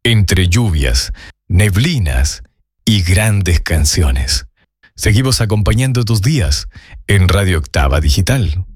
entre lluvias, neblinas y grandes canciones. Seguimos acompañando tus días en Radio Octava Digital.